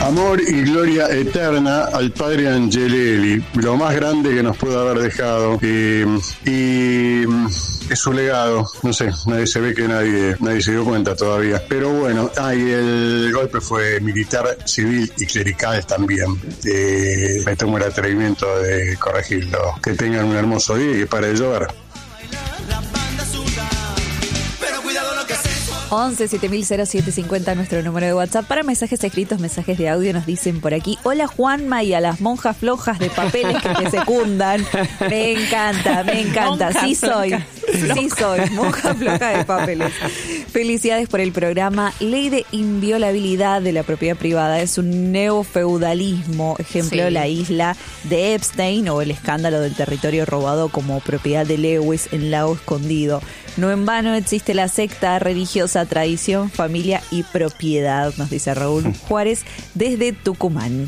Amor y gloria eterna al padre Angelelli, lo más grande que nos pudo haber dejado. Y es su legado, no sé, nadie se ve que nadie se dio cuenta todavía. Pero bueno, y el golpe fue militar, civil y clerical también. Me tomo el atrevimiento de corregirlo. Que tengan un hermoso día y que pare de llover. 11 700750 nuestro número de WhatsApp para mensajes escritos, mensajes de audio. Nos dicen por aquí: hola Juanma y a las monjas flojas de papeles que te secundan. Me encanta. Sí soy monja floja de papeles. Felicidades por el programa. Ley de inviolabilidad de la propiedad privada. Es un neofeudalismo. Ejemplo, la isla de Epstein o el escándalo del territorio robado como propiedad de Lewis en Lago Escondido. No en vano existe la secta religiosa, tradición, familia y propiedad, nos dice Raúl Juárez desde Tucumán.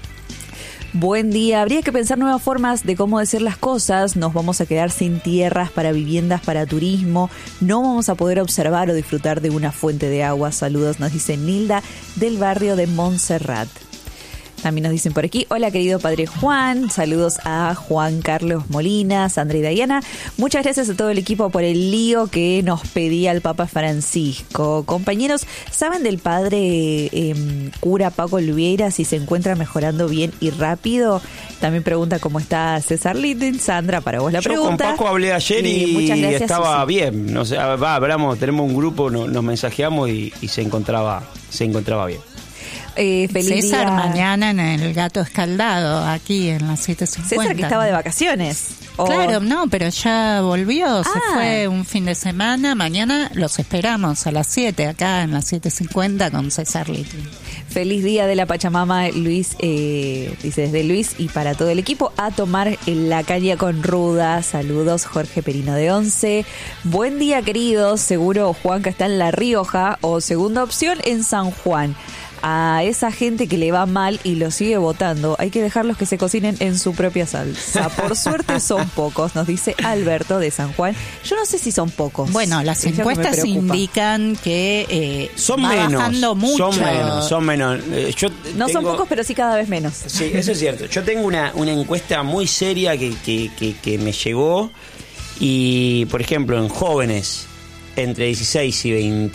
Buen día. Habría que pensar nuevas formas de cómo decir las cosas. Nos vamos a quedar sin tierras para viviendas, para turismo. No vamos a poder observar o disfrutar de una fuente de agua. Saludos, nos dice Nilda del barrio de Montserrat. También nos dicen por aquí: hola querido padre Juan, saludos a Juan Carlos Molina, Sandra y Diana. Muchas gracias a todo el equipo por el lío que nos pedía el Papa Francisco. Compañeros, ¿saben del padre cura Paco Olviera si se encuentra mejorando bien y rápido? También pregunta cómo está César Linden. Sandra, para vos la pregunta. Yo con Paco hablé ayer y estaba bien. No sé, hablamos, tenemos un grupo, nos mensajeamos y se encontraba bien. Feliz César día. Mañana en el Gato Escaldado, aquí en la 750. César, que estaba de vacaciones. Claro, no, pero ya volvió, se fue un fin de semana. Mañana los esperamos a las 7 acá en la 750 con César Little. Feliz día de la Pachamama, Luis, dice desde Luis y para todo el equipo, a tomar la caña con ruda. Saludos, Jorge Perino de 11. Buen día, queridos. Seguro Juanca está en La Rioja o segunda opción en San Juan. A esa gente que le va mal y lo sigue votando, hay que dejarlos que se cocinen en su propia salsa. Por suerte son pocos, nos dice Alberto de San Juan. Yo no sé si son pocos. Bueno, las encuestas indican que son va menos, bajando mucho. Son menos. Son pocos, pero sí cada vez menos. Sí, eso es cierto. Yo tengo una encuesta muy seria que me llegó y, por ejemplo, en jóvenes entre 16 y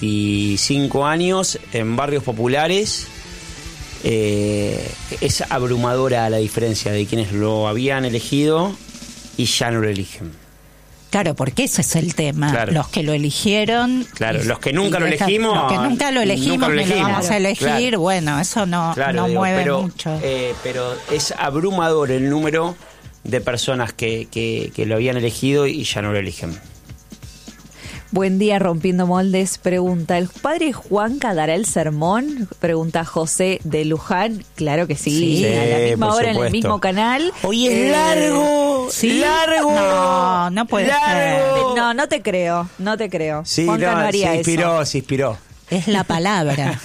25 años en barrios populares, es abrumadora la diferencia de quienes lo habían elegido y ya no lo eligen. Claro, porque ese es el tema. Claro. Los que lo eligieron. Claro, los que nunca lo elegimos. Los que nunca lo elegimos, lo vamos a elegir. Claro. Bueno, eso no mueve mucho. Pero es abrumador el número de personas que lo habían elegido y ya no lo eligen. Buen día, Rompiendo Moldes. Pregunta: ¿el padre Juanca dará el sermón? Pregunta José de Luján. Claro que sí, a la misma hora en el mismo canal. Hoy es largo. ¿Sí? Largo. No puede ser. No te creo. Sí, Juanca no haría se inspiró. Es la palabra.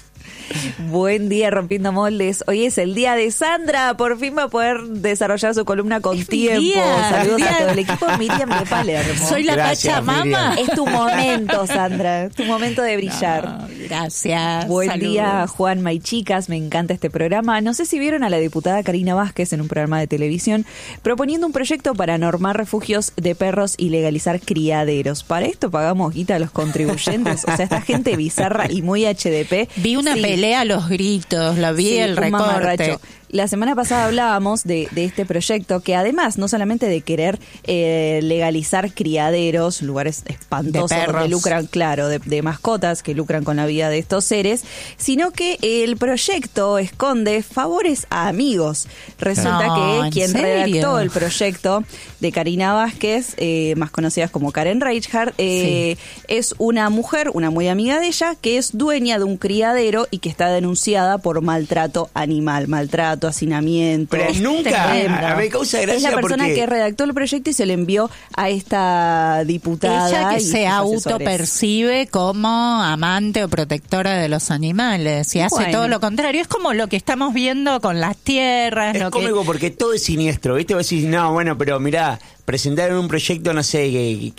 Buen día, Rompiendo Moldes. Hoy es el día de Sandra. Por fin va a poder desarrollar su columna con tiempo. Saludos a todo el equipo. Miriam de Palermo. Soy la Pachamama. Es tu momento, Sandra. Es tu momento de brillar. No, gracias. Buen día, Juanma y chicas. Me encanta este programa. No sé si vieron a la diputada Karina Vázquez en un programa de televisión proponiendo un proyecto para normar refugios de perros y legalizar criaderos. Para esto pagamos guita a los contribuyentes. O sea, esta gente bizarra y muy HDP. Vi una pelea a los gritos, la vi el recorte. La semana pasada hablábamos de este proyecto que además no solamente de querer legalizar criaderos, lugares espantosos donde lucran, claro, de mascotas que lucran con la vida de estos seres, sino que el proyecto esconde favores a amigos. Resulta que quien redactó el proyecto de Karina Vázquez, más conocida como Karen Reichardt, es una mujer, una muy amiga de ella, que es dueña de un criadero y que está denunciada por maltrato animal, hacinamiento. Pero nunca me causa gracia. Es la persona que redactó el proyecto y se le envió a esta diputada. Ella que se autopercibe como amante o protectora de los animales y hace todo lo contrario. Es como lo que estamos viendo con las tierras. Es cómico porque todo es siniestro, ¿viste? Vos decís, no, bueno, pero mirá, presentaron un proyecto, no sé,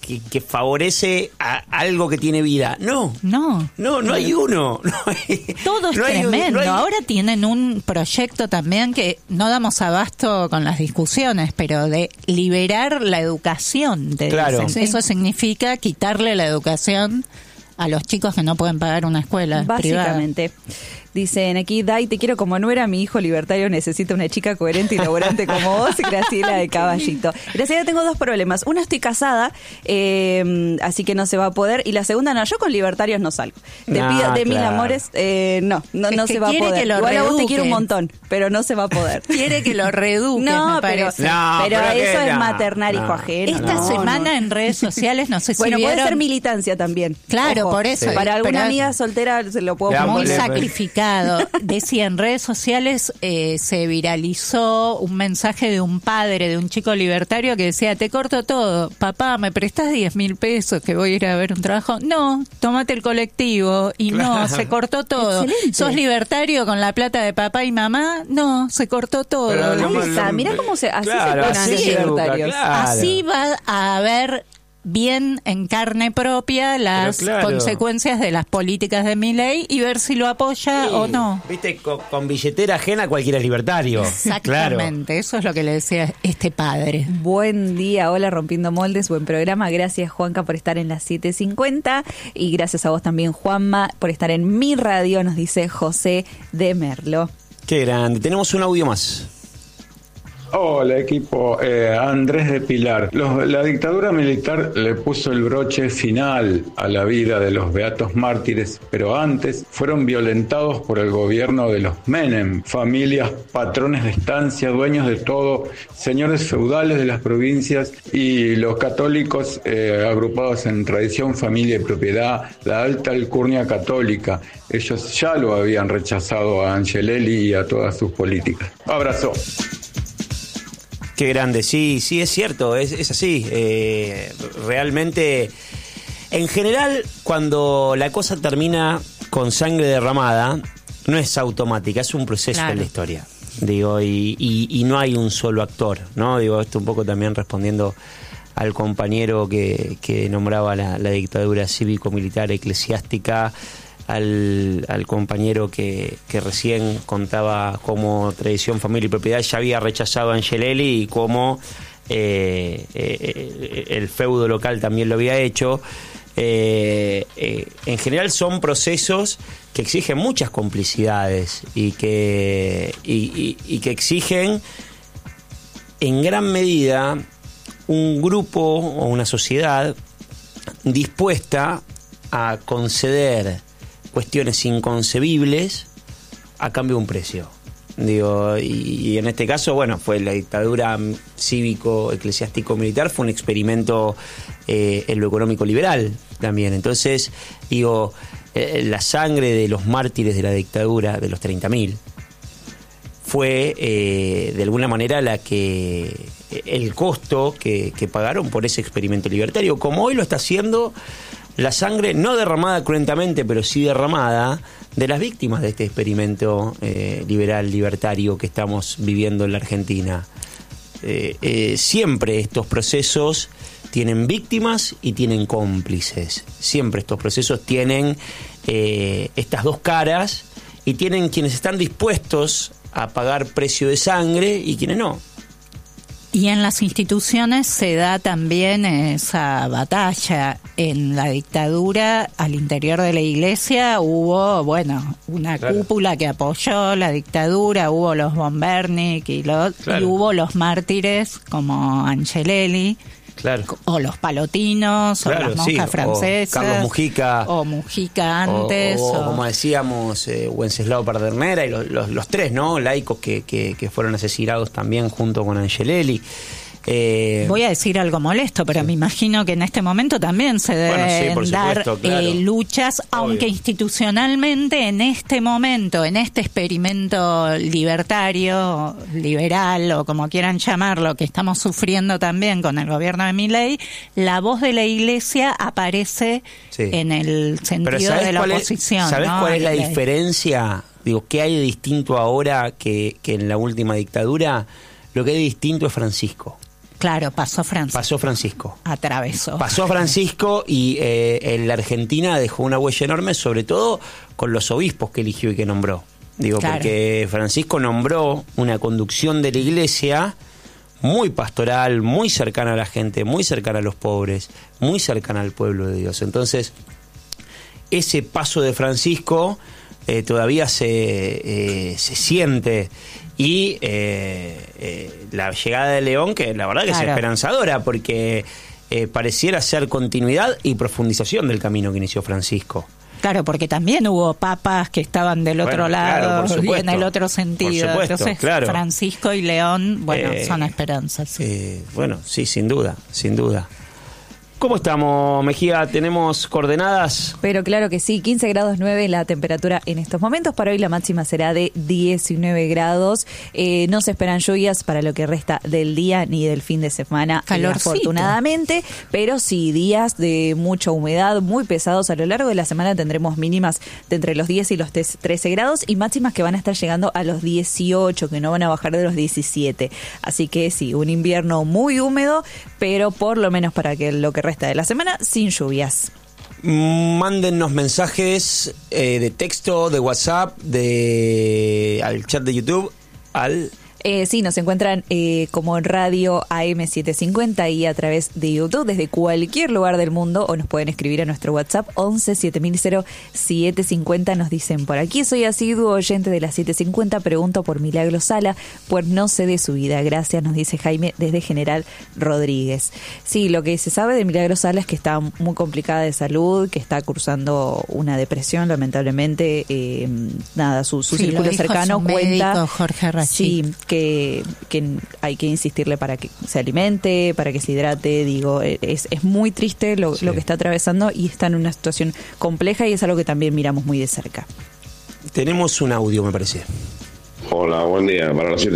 que favorece a algo que tiene vida. No hay uno. Todo es tremendo. Ahora tienen un proyecto también que no damos abasto con las discusiones, pero de liberar la educación. Claro. Eso significa quitarle la educación a los chicos que no pueden pagar una escuela básicamente privada. Dicen aquí, Dai, te quiero como nuera, mi hijo libertario necesita una chica coherente y laburante como vos, Graciela de Caballito. Graciela, tengo dos problemas. Una, estoy casada, así que no se va a poder. Y la segunda, no, yo con libertarios no salgo. Te pido de mis amores, no se va a poder. Igual a vos te quiero un montón, pero no se va a poder. Quiere que lo reeduques, me parece. Pero eso es maternar hijo ajeno. Esta semana en redes sociales, no sé si vieron... puede ser militancia también. Claro, por eso. Para alguna amiga soltera se lo puedo poner. Muy sacrificado. Decía, en redes sociales se viralizó un mensaje de un padre de un chico libertario que decía, te corto todo, papá, ¿me prestás 10.000 pesos que voy a ir a ver un trabajo? No, tómate el colectivo. Y no, se cortó todo. Excelente. ¿Sos libertario con la plata de papá y mamá? No, se cortó todo. Mirá cómo así se ponen libertarios. Así va a haber bien en carne propia las consecuencias de las políticas de Milei y ver si lo apoya o no. Viste, con billetera ajena cualquiera es libertario. Exactamente, eso es lo que le decía este padre. Buen día, hola Rompiendo Moldes, buen programa. Gracias Juanca por estar en las 7:50 y gracias a vos también Juanma por estar en mi radio, nos dice José de Merlo. Qué grande, tenemos un audio más. Hola equipo, Andrés de Pilar. La dictadura militar le puso el broche final a la vida de los beatos mártires, pero antes fueron violentados por el gobierno de los Menem, familias, patrones de estancia, dueños de todo, señores feudales de las provincias y los católicos agrupados en tradición, familia y propiedad, la alta alcurnia católica. Ellos ya lo habían rechazado a Angelelli y a todas sus políticas. Abrazo. Qué grande, sí, es cierto, es así. Realmente, en general, cuando la cosa termina con sangre derramada, no es automática, es un proceso en la historia. Digo, y no hay un solo actor, ¿no? Digo, esto un poco también respondiendo al compañero que nombraba la dictadura cívico-militar eclesiástica, al compañero que recién contaba cómo Tradición, Familia y Propiedad ya había rechazado a Angelelli y cómo el feudo local también lo había hecho. En general son procesos que exigen muchas complicidades y que exigen en gran medida un grupo o una sociedad dispuesta a conceder cuestiones inconcebibles a cambio de un precio. Digo, y en este caso, bueno, fue la dictadura cívico-eclesiástico-militar, fue un experimento en lo económico liberal también. Entonces, digo, la sangre de los mártires de la dictadura, de los 30.000, fue de alguna manera el costo que pagaron por ese experimento libertario, como hoy lo está haciendo la sangre, no derramada cruentamente, pero sí derramada, de las víctimas de este experimento liberal, libertario que estamos viviendo en la Argentina. Siempre estos procesos tienen víctimas y tienen cómplices. Siempre estos procesos tienen estas dos caras y tienen quienes están dispuestos a pagar precio de sangre y quienes no. Y en las instituciones se da también esa batalla. En la dictadura, al interior de la iglesia, hubo, una cúpula que apoyó la dictadura, hubo los von Bernick y hubo los mártires como Angelelli. Claro. O los palotinos, o las monjas francesas. O Carlos Mujica. O Mujica antes. O como decíamos, Wenceslao Pedernera y los tres, ¿no? Laicos que fueron asesinados también junto con Angelelli. Voy a decir algo molesto, pero me imagino que en este momento también se deben dar luchas, aunque institucionalmente en este momento, en este experimento libertario, liberal o como quieran llamarlo, que estamos sufriendo también con el gobierno de Milei, la voz de la Iglesia aparece en el sentido de la oposición. ¿Sabés cuál es la diferencia? Digo, ¿qué hay de distinto ahora que en la última dictadura? Lo que hay de distinto es Francisco. Claro, pasó Francisco. Atravesó. Pasó Francisco y en la Argentina dejó una huella enorme, sobre todo con los obispos que eligió y que nombró. Digo, claro, porque Francisco nombró una conducción de la iglesia muy pastoral, muy cercana a la gente, muy cercana a los pobres, muy cercana al pueblo de Dios. Entonces, ese paso de Francisco todavía se siente. Y la llegada de León, que la verdad que es esperanzadora, porque pareciera ser continuidad y profundización del camino que inició Francisco. Claro, porque también hubo papas que estaban del otro lado, claro, y en el otro sentido. Supuesto, entonces, claro. Francisco y León, son esperanzas. Sí. Sí, sin duda. ¿Cómo estamos, Mejía? ¿Tenemos coordenadas? Pero claro que sí, 15 grados 9 la temperatura en estos momentos. Para hoy la máxima será de 19 grados. No se esperan lluvias para lo que resta del día ni del fin de semana, afortunadamente. Pero sí, días de mucha humedad, muy pesados. A lo largo de la semana tendremos mínimas de entre los 10 y los 13 grados y máximas que van a estar llegando a los 18, que no van a bajar de los 17. Así que sí, un invierno muy húmedo, pero por lo menos para que lo que resta de la semana sin lluvias. Mándennos mensajes de texto, de WhatsApp, al chat de YouTube, Sí, nos encuentran como Radio AM750 y a través de YouTube desde cualquier lugar del mundo, o nos pueden escribir a nuestro WhatsApp 11-7000-750. Nos dicen por aquí: soy asiduo oyente de la 750, pregunto por Milagro Sala, pues no sé de su vida. Gracias, nos dice Jaime desde General Rodríguez. Sí, lo que se sabe de Milagro Sala es que está muy complicada de salud, que está cursando una depresión, lamentablemente. Su círculo cercano cuenta. Médico, Jorge Rachid. Sí, que hay que insistirle para que se alimente, para que se hidrate. Digo, es muy triste lo que está atravesando y está en una situación compleja y es algo que también miramos muy de cerca. Tenemos un audio, me parece. Hola, buen día, para las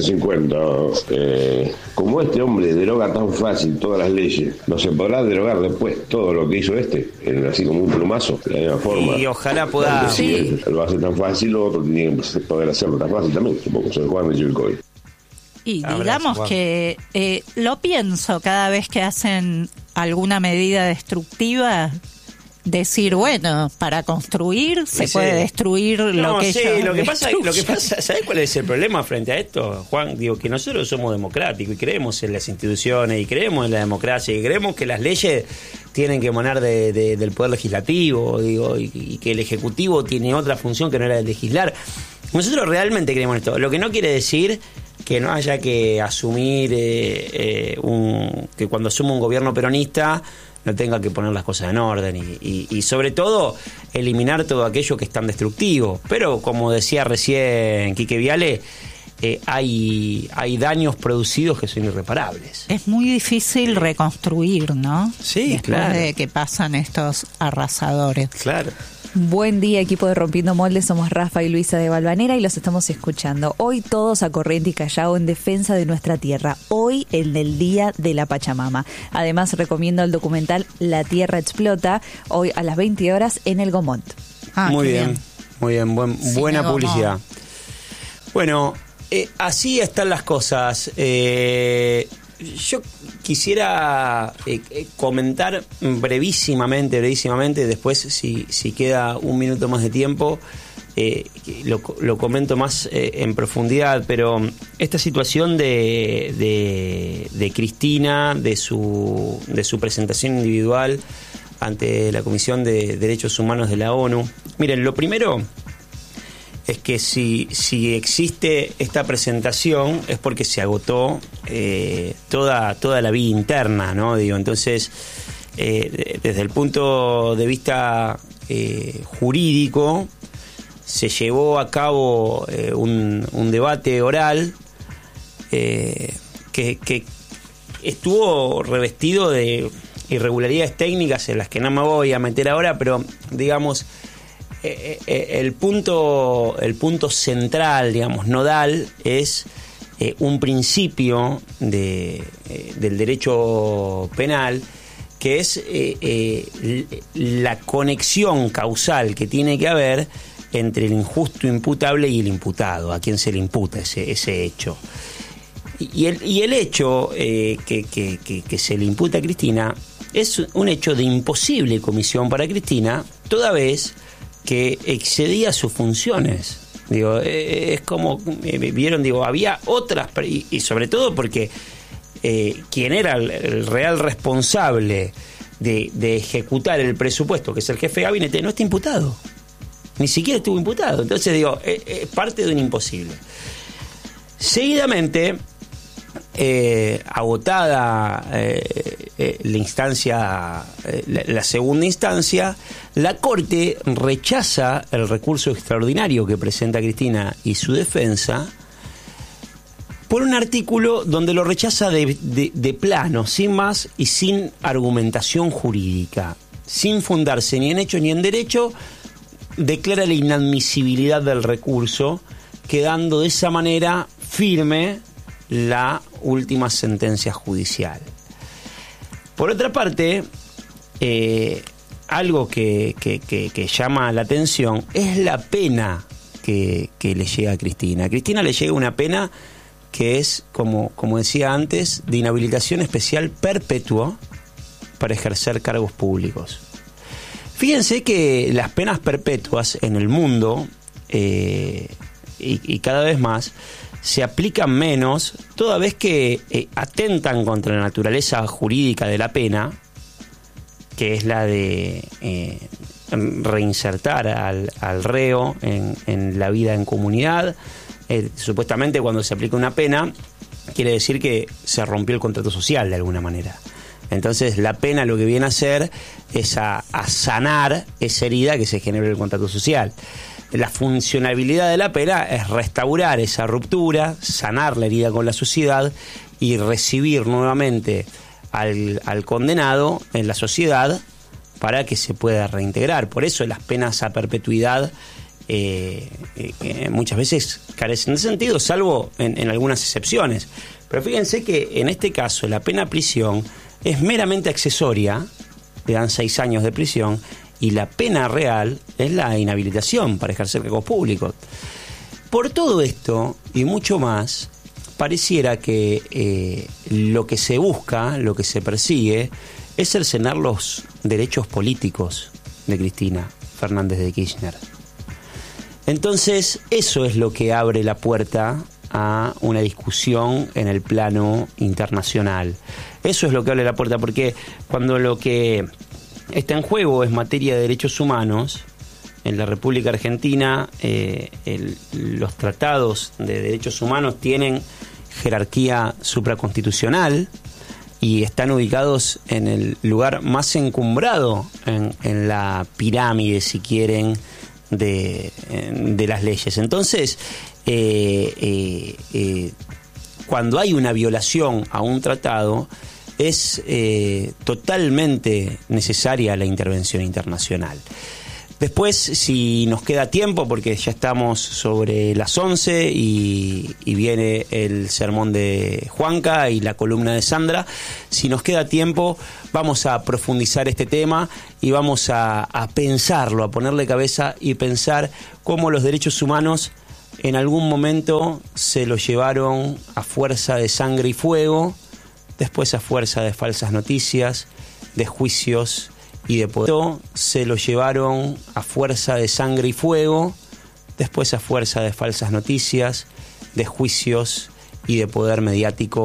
7:50. Como este hombre deroga tan fácil todas las leyes, ¿no se podrá derogar después todo lo que hizo así como un plumazo, de la misma forma? Y ojalá pueda... Si él lo hace tan fácil, lo otro tiene que poder hacerlo tan fácil también, supongo, soy Juan de Chivilcoy. Y digamos que lo pienso cada vez que hacen alguna medida destructiva, decir, bueno, para construir se puede destruir lo que ellos lo que pasa, ¿sabés cuál es el problema frente a esto, Juan? Digo, que nosotros somos democráticos y creemos en las instituciones y creemos en la democracia y creemos que las leyes tienen que emanar del poder legislativo, digo, y que el ejecutivo tiene otra función que no era de legislar. Nosotros realmente creemos en esto, lo que no quiere decir que no haya que asumir que cuando asume un gobierno peronista no tenga que poner las cosas en orden y sobre todo eliminar todo aquello que es tan destructivo. Pero como decía recién Quique Viale, hay daños producidos que son irreparables. Es muy difícil reconstruir, ¿no? Sí, después de que pasan estos arrasadores. Claro. Buen día, equipo de Rompiendo Moldes, somos Rafa y Luisa de Valvanera y los estamos escuchando. Hoy todos a corriente y callao en defensa de nuestra tierra, hoy en el Día de la Pachamama. Además recomiendo el documental La Tierra Explota, hoy a las 20 horas en el Gomont. Muy bien, buena publicidad. Bueno, así están las cosas. Yo quisiera comentar brevísimamente, después si queda un minuto más de tiempo, lo comento más en profundidad, pero esta situación de Cristina, de su presentación individual ante la Comisión de Derechos Humanos de la ONU. Miren, lo primero es que si existe esta presentación es porque se agotó toda la vía interna, ¿no? Digo, entonces, desde el punto de vista jurídico, se llevó a cabo un debate oral que estuvo revestido de irregularidades técnicas en las que no me voy a meter ahora, pero digamos... El punto central, digamos, nodal, es un principio del derecho penal, que es la conexión causal que tiene que haber entre el injusto imputable y el imputado, a quien se le imputa ese hecho. Y el hecho que se le imputa a Cristina es un hecho de imposible comisión para Cristina, toda vez que excedía sus funciones. Digo, es como, vieron, digo, había otras, y sobre todo porque quien era el real responsable de ejecutar el presupuesto, que es el jefe de gabinete, no está imputado. Ni siquiera estuvo imputado. Entonces, digo, es parte de un imposible. Seguidamente, agotada la instancia, la segunda instancia, la Corte rechaza el recurso extraordinario que presenta Cristina y su defensa por un artículo donde lo rechaza de plano, sin más y sin argumentación jurídica, sin fundarse ni en hecho ni en derecho, declara la inadmisibilidad del recurso, quedando de esa manera firme la última sentencia judicial. Por otra parte, algo que llama la atención es la pena que le llega a Cristina. A Cristina le llega una pena que es, como decía antes, de inhabilitación especial perpetua para ejercer cargos públicos. Fíjense que las penas perpetuas en el mundo, y cada vez más, se aplican menos, toda vez que atentan contra la naturaleza jurídica de la pena, que es la de reinsertar al reo en la vida en comunidad. Supuestamente cuando se aplica una pena, quiere decir que se rompió el contrato social de alguna manera. Entonces la pena lo que viene a hacer es a sanar esa herida que se generó en el contrato social. La funcionalidad de la pena es restaurar esa ruptura, sanar la herida con la sociedad y recibir nuevamente al condenado en la sociedad para que se pueda reintegrar. Por eso las penas a perpetuidad muchas veces carecen de sentido, salvo en algunas excepciones. Pero fíjense que en este caso la pena prisión es meramente accesoria, le dan 6 años de prisión, y la pena real es la inhabilitación para ejercer cargos públicos. Por todo esto y mucho más, pareciera que lo que se busca, lo que se persigue, es cercenar los derechos políticos de Cristina Fernández de Kirchner. Entonces, eso es lo que abre la puerta a una discusión en el plano internacional. Eso es lo que abre la puerta, porque cuando lo que está en juego es materia de derechos humanos, en la República Argentina los tratados de derechos humanos tienen jerarquía supraconstitucional y están ubicados en el lugar más encumbrado en la pirámide, si quieren, de las leyes. Entonces, cuando hay una violación a un tratado, es totalmente necesaria la intervención internacional. Después, si nos queda tiempo, porque ya estamos sobre las 11 y viene el sermón de Juanca y la columna de Sandra, si nos queda tiempo vamos a profundizar este tema y vamos a pensarlo, a ponerle cabeza y pensar cómo los derechos humanos en algún momento se los llevaron a fuerza de sangre y fuego, después a fuerza de falsas noticias, de juicios y de poder. Se lo llevaron a fuerza de sangre y fuego, después a fuerza de falsas noticias, de juicios y de poder mediático.